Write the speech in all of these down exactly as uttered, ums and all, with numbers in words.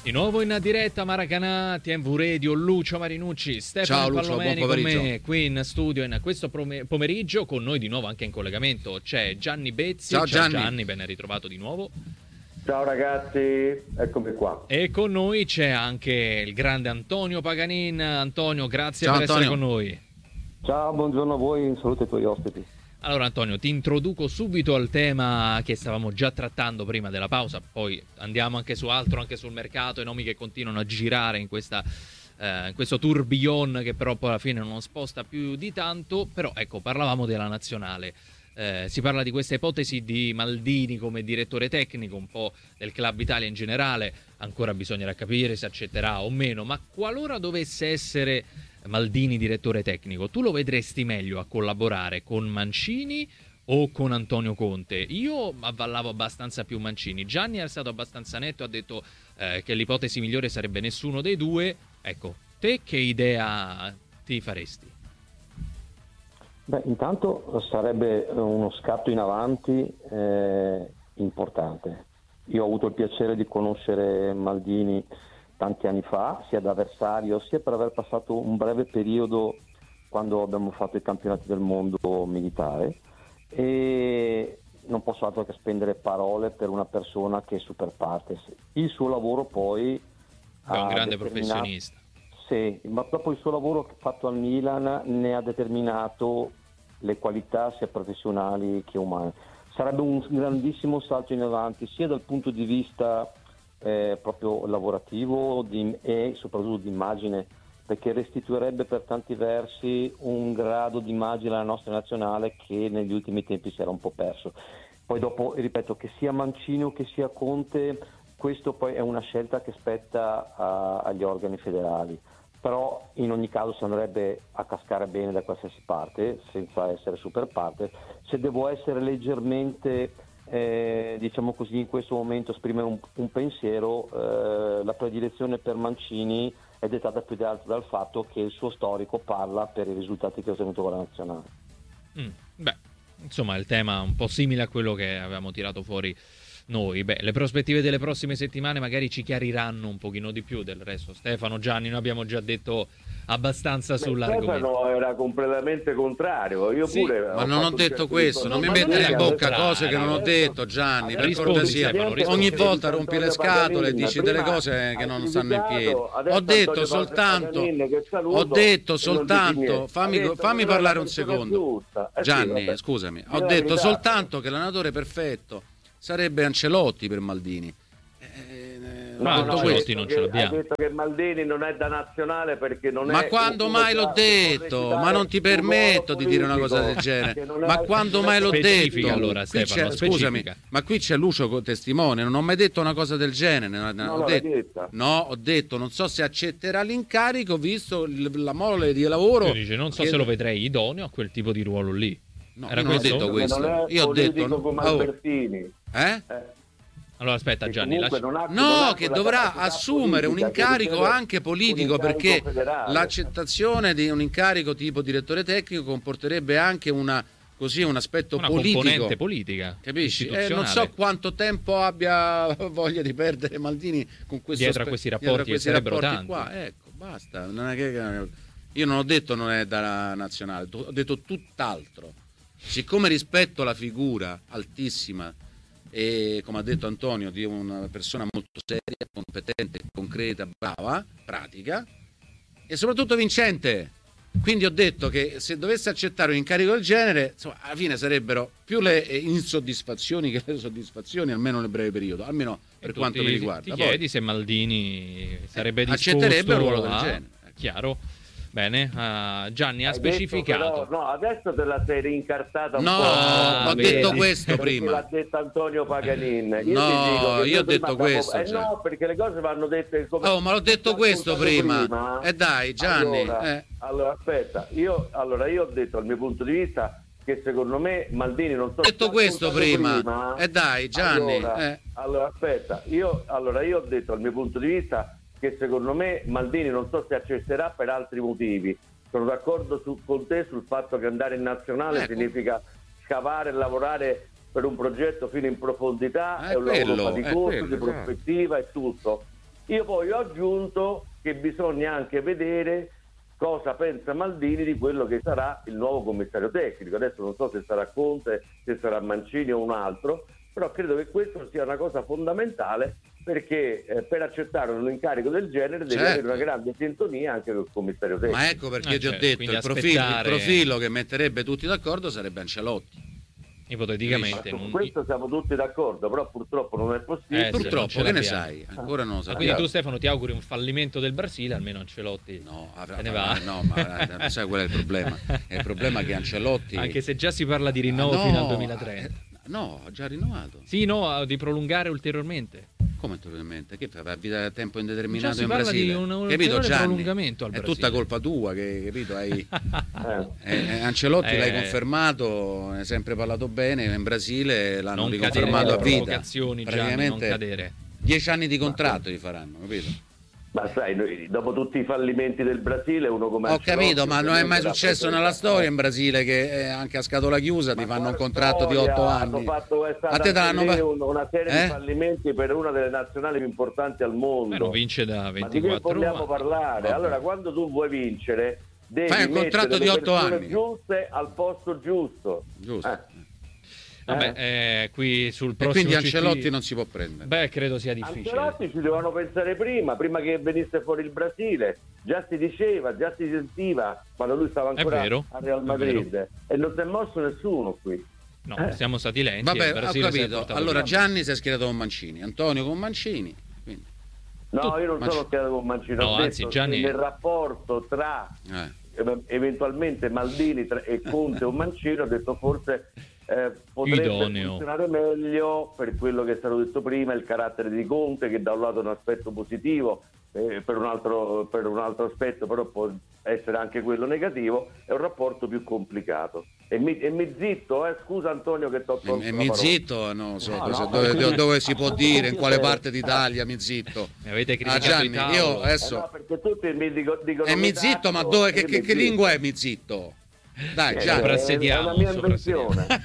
Di nuovo in diretta Maracanã, T M V Radio, Lucio Marinucci, Stefano Pallomeni con me qui in studio in questo pomeriggio. Con noi di nuovo anche in collegamento c'è Gianni Bezzi. Ciao, Ciao Gianni. Gianni, ben ritrovato di nuovo. Ciao ragazzi, eccomi qua. E con noi c'è anche il grande Antonio Paganin. Antonio, grazie Ciao, per Antonio. essere con noi. Ciao, buongiorno a voi, un saluto ai tuoi ospiti. Allora Antonio, ti introduco subito al tema che stavamo già trattando prima della pausa, poi andiamo anche su altro, anche sul mercato, i nomi che continuano a girare in, questa, eh, in questo tourbillon che però poi alla fine non sposta più di tanto. Però ecco, parlavamo della nazionale, eh, si parla di questa ipotesi di Maldini come direttore tecnico, un po' del Club Italia in generale, ancora bisognerà capire se accetterà o meno, ma qualora dovesse essere Maldini direttore tecnico, tu lo vedresti meglio a collaborare con Mancini o con Antonio Conte? Io avvallavo abbastanza più Mancini. Gianni è stato abbastanza netto, ha detto eh, che l'ipotesi migliore sarebbe nessuno dei due. Ecco, te che idea ti faresti? Beh, intanto sarebbe uno scatto in avanti eh, importante. Io ho avuto il piacere di conoscere Maldini tanti anni fa, sia da avversario sia per aver passato un breve periodo quando abbiamo fatto i campionati del mondo militare, e non posso altro che spendere parole per una persona che è super partes. Il suo lavoro poi è un grande professionista. Sì, ma dopo il suo lavoro fatto al Milan ne ha determinato le qualità sia professionali che umane. Sarebbe un grandissimo salto in avanti sia dal punto di vista Eh, proprio lavorativo di, e soprattutto di immagine, perché restituirebbe per tanti versi un grado di immagine alla nostra nazionale che negli ultimi tempi si era un po' perso. Poi dopo, ripeto, che sia Mancini o che sia Conte, questo poi è una scelta che spetta a, agli organi federali, però in ogni caso si andrebbe a cascare bene da qualsiasi parte senza essere super parte. Se devo essere leggermente Eh, diciamo così, in questo momento esprimere un, un pensiero, eh, la predilezione per Mancini è dettata più di altro dal fatto che il suo storico parla per i risultati che ha ottenuto con la nazionale. Mm, beh, insomma, il tema è un po' simile a quello che avevamo tirato fuori noi. Beh, le prospettive delle prossime settimane magari ci chiariranno un pochino di più. Del resto, Stefano, Gianni, noi abbiamo già detto abbastanza sull'argomento. Stefano era completamente contrario. Io sì, pure ma non ho detto questo, non mi mettere in bocca cose che non ho detto, Gianni, per cortesia. Ogni volta rompi le scatole e dici delle cose che non stanno in piedi. Ho detto soltanto ho detto soltanto fammi, fammi parlare un secondo, Gianni, scusami, ho detto soltanto che l'allenatore perfetto sarebbe Ancelotti per Maldini. Ma no, no, Ancelotti non ce l'abbiamo. Ha detto che Maldini non è da nazionale perché non ma è. Ma quando mai l'ho detto? Ma non ti permetto di dire una cosa del genere. Ma quando mai l'ho detto? Allora, Stefano, scusami, ma qui c'è Lucio testimone, non ho mai detto una cosa del genere. No, ho no, detto, no, ho detto non so se accetterà l'incarico visto la mole di lavoro. Io dice, non so che... se lo vedrei idoneo a quel tipo di ruolo lì. No, Era io non ho detto questo. Io ho detto come oh. Albertini. Eh? eh. Allora aspetta Gianni, lasci... non ha, no, non ha che dovrà assumere un incarico anche politico, perché federale. L'accettazione di un incarico tipo direttore tecnico comporterebbe anche una così un aspetto una politico, componente politica, capisci? Eh, non so quanto tempo abbia voglia di perdere Maldini con questo dietro a questi rapporti, a questi rapporti tanti. Qua. Ecco, basta. Non è che... Io non ho detto non è da nazionale, ho detto tutt'altro. Siccome rispetto la figura altissima e, come ha detto Antonio, di una persona molto seria, competente, concreta, brava, pratica e soprattutto vincente, quindi ho detto che se dovesse accettare un incarico del genere, insomma, alla fine sarebbero più le insoddisfazioni che le soddisfazioni, almeno nel breve periodo, almeno per e quanto ti, mi riguarda. Ti Poi, chiedi se Maldini sarebbe disposto accetterebbe un ruolo del a... genere. Chiaro. Bene, uh, Gianni ha Hai specificato. Detto, però, no, adesso te la sei rincartata un no, po'. No, ho detto vedi. questo prima. L'ha detto Antonio Paganin. Io no, ti dico che io ho detto questo. Eh no, perché le cose vanno dette come... Oh, ma l'ho detto questo prima. prima. Eh dai, Gianni. Allora, eh. allora aspetta, io, allora, io ho detto dal mio punto di vista che secondo me Maldini non so... Ho detto questo prima. prima. Eh dai, Gianni. Allora, eh. allora aspetta, io, allora io ho detto dal mio punto di vista che secondo me Maldini non so se accetterà per altri motivi. Sono d'accordo su, con te sul fatto che andare in nazionale ecco. significa scavare e lavorare per un progetto fino in profondità, è, è un quello, lavoro faticoso, di prospettiva e tutto. Io poi ho aggiunto che bisogna anche vedere cosa pensa Maldini di quello che sarà il nuovo commissario tecnico. Adesso non so se sarà Conte, se sarà Mancini o un altro, però credo che questo sia una cosa fondamentale, perché eh, per accettare un incarico del genere devi certo. avere una grande sintonia anche col commissario tecnico. Ma ecco perché Ah, ti ho certo, detto, quindi il profilo, aspettare- il profilo che metterebbe tutti d'accordo sarebbe Ancelotti. Ipoteticamente. Su non- questo siamo tutti d'accordo, però purtroppo non è possibile. Eh, sì, non Purtroppo, ce che ne l'abbiamo. sai? Ancora non lo Ma sappiamo. quindi tu, Stefano, ti auguri un fallimento del Brasile, almeno Ancelotti No, avrà, se ne avrà- va. no, ma sai qual è il problema? È il problema che Ancelotti... Anche se già si parla di rinnovo Ah, no, fino al duemilatrenta. eh, No, ha già rinnovato. Sì, no, di prolungare ulteriormente. Come ulteriormente? Che fa? Va vita a tempo indeterminato Già si in parla Brasile? di un ulteriore Capito, Gianni? prolungamento al È Brasile. tutta colpa tua, che capito? Hai... Eh. eh, Ancelotti Eh. l'hai confermato, ne hai sempre parlato bene, in Brasile l'hanno Non cadere riconfermato nelle a vita. provocazioni, Gianni, non Praticamente cadere. dieci anni di contratto gli faranno, capito? Ma sai, noi, dopo tutti i fallimenti del Brasile, uno come Ho Ancelotti, capito, ma non è mai ovviamente successo rappresenta- nella storia in Brasile che eh, anche a scatola chiusa ti Ma fanno un quale contratto di storia? otto Hanno anni. fatto, è stata A te te l'hanno anche lì fa- un- una serie Eh? di fallimenti per una delle nazionali più importanti al mondo. Beh, non vince da Ma di che ventiquattro vogliamo anni. parlare? Vabbè. Allora, quando tu vuoi vincere, devi Fai un mettere contratto le di otto persone anni. giuste al posto giusto. Giusto. Eh. Vabbè, eh, qui sul E prossimo quindi C T Ancelotti non si può prendere. Beh, credo sia difficile. Ancelotti ci dovevano pensare prima, prima che venisse fuori il Brasile. Già si diceva, già si sentiva quando lui stava ancora vero, a Real è Madrid e non si è mosso nessuno qui. No, Eh. siamo stati lenti. e Vabbè, il ho Brasile si è capito. portato Allora via. Gianni si è schierato con Mancini, Antonio con Mancini. Quindi, No, io non Ma- sono schierato con Mancini. No, ho anzi, detto Gianni- che nel rapporto tra eh. eh, eventualmente Maldini tra- e Conte o Mancini, ho detto forse eh, potrebbe Idoneo. funzionare meglio, per quello che è stato detto prima, il carattere di Conte, che da un lato è un aspetto positivo, eh, per, un altro, per un altro aspetto però può essere anche quello negativo, è un rapporto più complicato. E mi, e mi zitto, eh, scusa Antonio che ti ho tolto E, e la mi parola. zitto, non so No, cosa- no, dove, no. dove si può dire, in quale parte d'Italia mi zitto. Mi avete Ah, criticato Gianni, i tavoli. io Eh no, adesso... perché tutti mi dico, dicono E mi metà, zitto, ma no, dove, e che, io che, mi che zitto. lingua è mi zitto? Dai, Eh, Gianni. Sopra- è Soprassediamo, una mia soprassediamo. invenzione.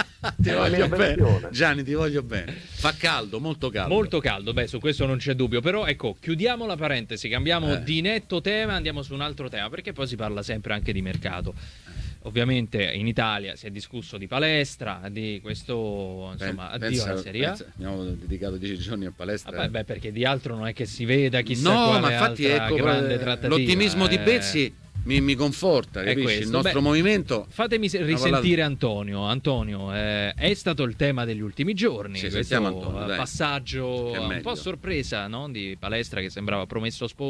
Ti È la voglio mia bene. invenzione. Gianni, ti voglio bene. Fa caldo, molto caldo. Molto caldo, beh, su questo non c'è dubbio. Però ecco, chiudiamo la parentesi, cambiamo Eh. di netto tema, andiamo su un altro tema, perché poi si parla sempre anche di mercato. Ovviamente in Italia si è discusso di palestra, di questo, insomma, Pen- addio pensa- alla Serie A. pensa, abbiamo dedicato dieci giorni a palestra. Vabbè, beh, perché di altro non è che si veda chissà no, quale ma infatti altra ecco, grande eh, trattativa. l'ottimismo di eh. Bezzi mi, mi conforta, È capisci? questo. Il nostro Beh, movimento... Fatemi se- No, risentire Antonio. Antonio, eh, è stato il tema degli ultimi giorni. Sì, questo sentiamo Antonio, eh, dai. passaggio Che è un meglio. po' a sorpresa, no? Di palestra che sembrava promesso sposo.